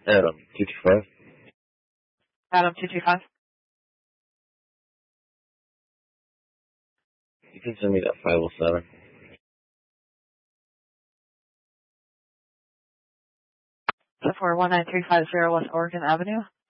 Adam, 225. Adam 225. You can send me that 507. So for 19350 West Oregon Avenue.